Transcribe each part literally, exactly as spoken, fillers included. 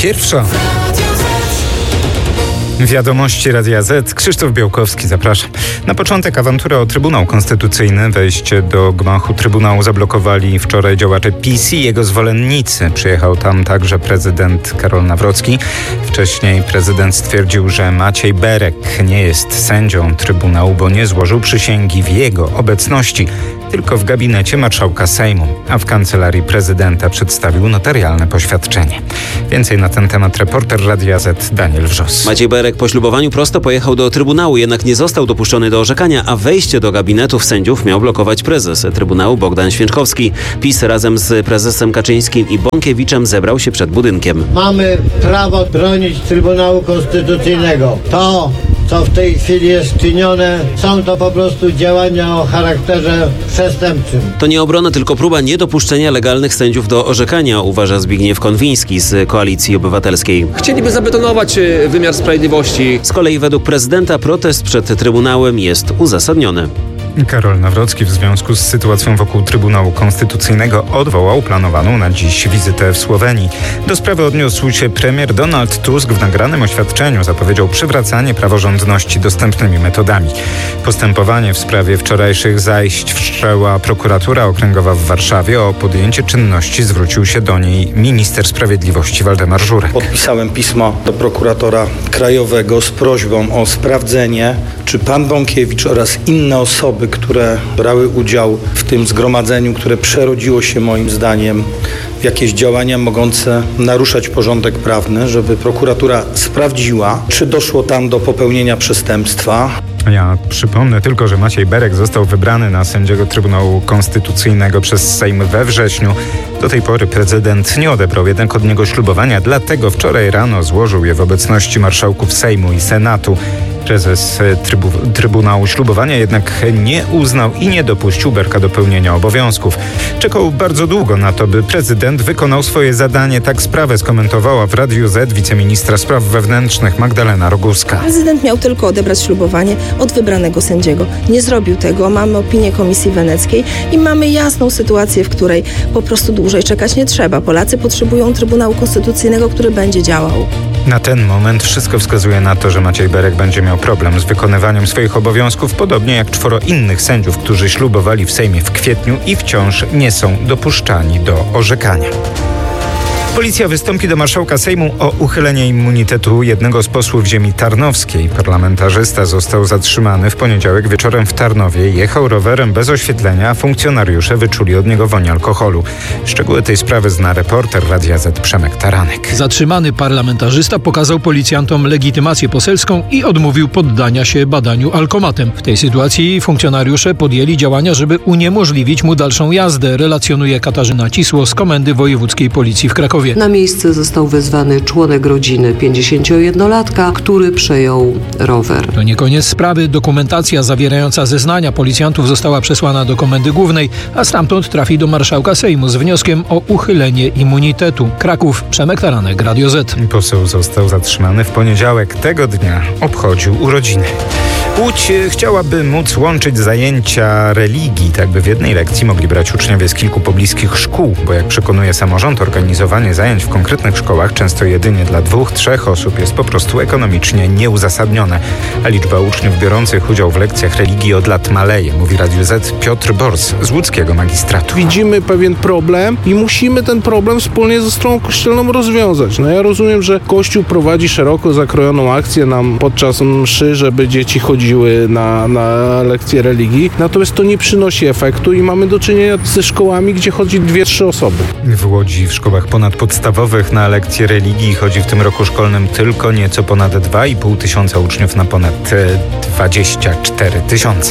pierwsza. Wiadomości Radia Z. Krzysztof Białkowski, zapraszam. Na początek awantura o Trybunał Konstytucyjny. Wejście do gmachu Trybunału zablokowali wczoraj działacze P iS i jego zwolennicy. Przyjechał tam także prezydent Karol Nawrocki. Wcześniej prezydent stwierdził, że Maciej Berek nie jest sędzią Trybunału, bo nie złożył przysięgi w jego obecności, tylko w gabinecie marszałka Sejmu, a w kancelarii prezydenta przedstawił notarialne poświadczenie. Więcej na ten temat reporter Radia Z Daniel Wrzos. Maciej Berek po ślubowaniu prosto pojechał do Trybunału, jednak nie został dopuszczony do orzekania, a wejście do gabinetów sędziów miał blokować prezes Trybunału Bogdan Święczkowski. PiS razem z prezesem Kaczyńskim i Bąkiewiczem zebrał się przed budynkiem. Mamy prawo bronić Trybunału Konstytucyjnego. To, co w tej chwili jest czynione, są to po prostu działania o charakterze przestępczym. To nie obrona, tylko próba niedopuszczenia legalnych sędziów do orzekania, uważa Zbigniew Konwiński z Koalicji Obywatelskiej. Chcieliby zabetonować wymiar sprawiedliwości. Z kolei według prezydenta protest przed Trybunałem jest uzasadniony. Karol Nawrocki w związku z sytuacją wokół Trybunału Konstytucyjnego odwołał planowaną na dziś wizytę w Słowenii. Do sprawy odniósł się premier Donald Tusk. W nagranym oświadczeniu zapowiedział przywracanie praworządności dostępnymi metodami. Postępowanie w sprawie wczorajszych zajść wszczęła prokuratura okręgowa w Warszawie. O podjęcie czynności zwrócił się do niej minister sprawiedliwości Waldemar Żurek. Podpisałem pismo do prokuratora krajowego z prośbą o sprawdzenie, czy pan Bąkiewicz oraz inne osoby, które brały udział w tym zgromadzeniu, które przerodziło się moim zdaniem w jakieś działania mogące naruszać porządek prawny, żeby prokuratura sprawdziła, czy doszło tam do popełnienia przestępstwa. Ja przypomnę tylko, że Maciej Berek został wybrany na sędziego Trybunału Konstytucyjnego przez Sejm we wrześniu. Do tej pory prezydent nie odebrał jednak od niego ślubowania, dlatego wczoraj rano złożył je w obecności marszałków Sejmu i Senatu. Prezes trybu, Trybunału ślubowania jednak nie uznał i nie dopuścił Berka do pełnienia obowiązków. Czekał bardzo długo na to, by prezydent wykonał swoje zadanie. Tak sprawę skomentowała w Radiu Z wiceministra spraw wewnętrznych Magdalena Roguska. Prezydent miał tylko odebrać ślubowanie od wybranego sędziego. Nie zrobił tego. Mamy opinię Komisji Weneckiej i mamy jasną sytuację, w której po prostu dłużej czekać nie trzeba. Polacy potrzebują Trybunału Konstytucyjnego, który będzie działał. Na ten moment wszystko wskazuje na to, że Maciej Berek będzie miał problem z wykonywaniem swoich obowiązków, podobnie jak czworo innych sędziów, którzy ślubowali w Sejmie w kwietniu i wciąż nie są dopuszczani do orzekania. Policja wystąpi do marszałka Sejmu o uchylenie immunitetu jednego z posłów ziemi tarnowskiej. Parlamentarzysta został zatrzymany w poniedziałek wieczorem w Tarnowie. Jechał rowerem bez oświetlenia, a funkcjonariusze wyczuli od niego woń alkoholu. Szczegóły tej sprawy zna reporter Radia Z Przemek Taranek. Zatrzymany parlamentarzysta pokazał policjantom legitymację poselską i odmówił poddania się badaniu alkomatem. W tej sytuacji funkcjonariusze podjęli działania, żeby uniemożliwić mu dalszą jazdę, relacjonuje Katarzyna Cisło z Komendy Wojewódzkiej Policji w Krakowie. Na miejsce został wezwany członek rodziny pięćdziesięciojednolatka, który przejął rower. To nie koniec sprawy. Dokumentacja zawierająca zeznania policjantów została przesłana do Komendy Głównej, a stamtąd trafi do marszałka Sejmu z wnioskiem o uchylenie immunitetu. Kraków, Przemek Taranek, Radio Z. Poseł został zatrzymany w poniedziałek. Tego dnia obchodził urodziny. Łódź chciałaby móc łączyć zajęcia religii, tak by w jednej lekcji mogli brać uczniowie z kilku pobliskich szkół, bo jak przekonuje samorząd, organizowanie zajęć w konkretnych szkołach często jedynie dla dwóch, trzech osób jest po prostu ekonomicznie nieuzasadnione, a liczba uczniów biorących udział w lekcjach religii od lat maleje, mówi Radiu Z Piotr Bors z łódzkiego magistratu. Widzimy pewien problem i musimy ten problem wspólnie ze stroną kościelną rozwiązać. No ja rozumiem, że Kościół prowadzi szeroko zakrojoną akcję nam podczas mszy, żeby dzieci chodziły na, na lekcje religii, natomiast to nie przynosi efektu i mamy do czynienia ze szkołami, gdzie chodzi dwie, trzy osoby. W Łodzi w szkołach ponadpodstawowych na lekcje religii chodzi w tym roku szkolnym tylko nieco ponad dwa i pół tysiąca uczniów na ponad dwadzieścia cztery tysiące.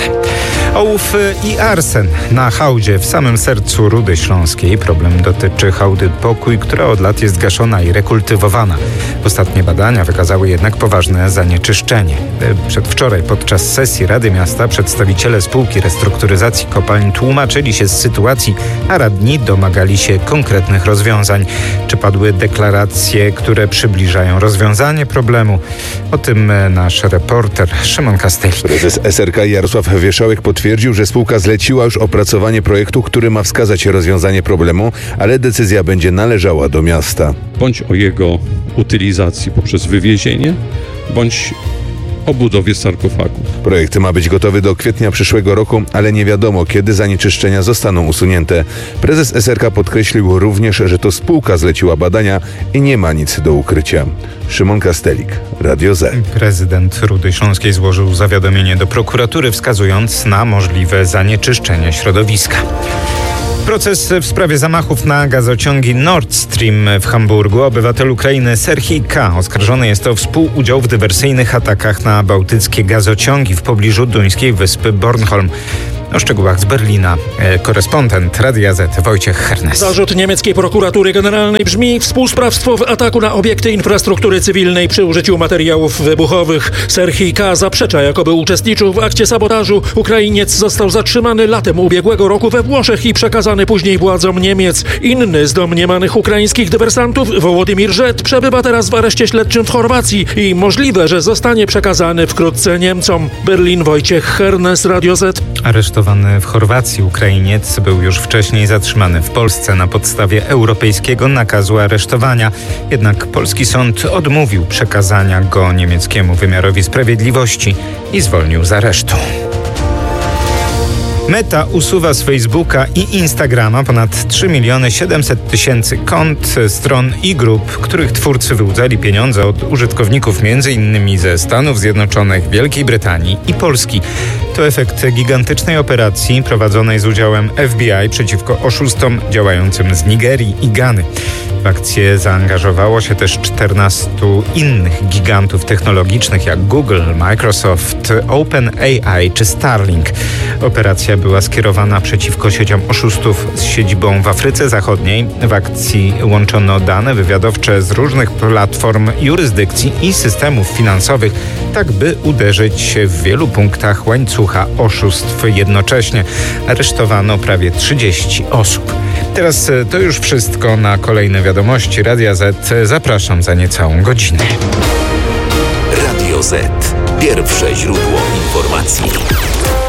Ołów i arsen na hałdzie w samym sercu Rudy Śląskiej. Problem dotyczy hałdy Pokój, która od lat jest gaszona i rekultywowana. Ostatnie badania wykazały jednak poważne zanieczyszczenie. Przedwczoraj podczas sesji Rady Miasta przedstawiciele spółki restrukturyzacji kopalń tłumaczyli się z sytuacji, a radni domagali się konkretnych rozwiązań. Czy padły deklaracje, które przybliżają rozwiązanie problemu? O tym nasz reporter Szymon Kastelik. Prezes S R K Jarosław Wieszałek potwierdził, że spółka zleciła już opracowanie projektu, który ma wskazać rozwiązanie problemu, ale decyzja będzie należała do miasta. Bądź o jego utylizacji poprzez wywiezienie bądź o budowie sarkofagu. Projekt ma być gotowy do kwietnia przyszłego roku, ale nie wiadomo, kiedy zanieczyszczenia zostaną usunięte. Prezes S R K podkreślił również, że to spółka zleciła badania i nie ma nic do ukrycia. Szymon Kastelik, Radio Z. Prezydent Rudy Śląskiej złożył zawiadomienie do prokuratury, wskazując na możliwe zanieczyszczenie środowiska. Proces w sprawie zamachów na gazociągi Nord Stream w Hamburgu. Obywatel Ukrainy Serhij K. oskarżony jest o współudział w dywersyjnych atakach na bałtyckie gazociągi w pobliżu duńskiej wyspy Bornholm. O szczegółach z Berlina e, korespondent Radia Z Wojciech Hernes. Zarzut niemieckiej prokuratury generalnej brzmi współsprawstwo w ataku na obiekty infrastruktury cywilnej przy użyciu materiałów wybuchowych. Serhij K. zaprzecza, jakoby uczestniczył w akcie sabotażu. Ukrainiec został zatrzymany latem ubiegłego roku we Włoszech i przekazany później władzom Niemiec. Inny z domniemanych ukraińskich dywersantów, Wołodymir Żet, przebywa teraz w areszcie śledczym w Chorwacji i możliwe, że zostanie przekazany wkrótce Niemcom. Berlin, Wojciech Hernes, Radio Z. Aresztowany w Chorwacji Ukrainiec był już wcześniej zatrzymany w Polsce na podstawie europejskiego nakazu aresztowania. Jednak polski sąd odmówił przekazania go niemieckiemu wymiarowi sprawiedliwości i zwolnił z aresztu. Meta usuwa z Facebooka i Instagrama ponad trzy miliony siedemset tysięcy kont, stron i grup, których twórcy wyłudzali pieniądze od użytkowników między innymi ze Stanów Zjednoczonych, Wielkiej Brytanii i Polski. To efekt gigantycznej operacji prowadzonej z udziałem F B I przeciwko oszustom działającym z Nigerii i Gany. W akcję zaangażowało się też czternastu innych gigantów technologicznych jak Google, Microsoft, OpenAI czy Starlink. Operacja była skierowana przeciwko sieciom oszustów z siedzibą w Afryce Zachodniej. W akcji łączono dane wywiadowcze z różnych platform, jurysdykcji i systemów finansowych, tak by uderzyć w wielu punktach łańcucha oszustw jednocześnie. Aresztowano prawie trzydzieści osób. Teraz to już wszystko. Na kolejne wiadomości Radia Z zapraszam za niecałą godzinę. Radio Z. Pierwsze źródło informacji.